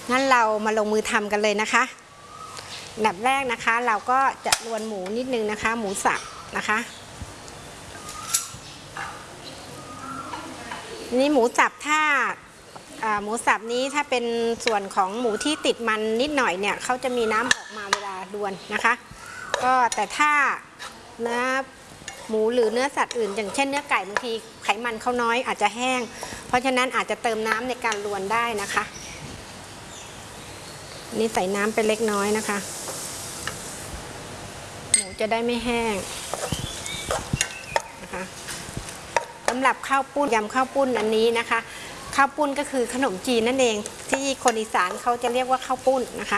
งั้นเรามาลงมือทำกันเลยนะคะอันดับแรกนะคะเราก็จะรวนหมูนิดนึงนะคะหมูสับนะคะนี่หมูสับถ้าหมูสับนี้ถ้าเป็นส่วนของหมูที่ติดมันนิดหน่อยเนี่ยเขาจะมีน้ำออกมาเวลารวนนะคะก็แต่ถ้าเนื้อหมูหรือเนื้อสัตว์อื่นอย่างเช่นเนื้อไก่บางทีไขมันเขาน้อยอาจจะแห้งเพราะฉะนั้นอาจจะเติมน้ำในการรวนได้นะคะนี่ใส่น้ำไปเล็กน้อยนะคะหมูจะได้ไม่แห้งนะคะสำหรับข้าวปุ้นยำข้าวปุ้นอันนี้นะคะข้าวปุ้นก็คือขนมจีนนั่นเองที่คนอีสานเขาจะเรียกว่าข้าวปุ้นนะคะ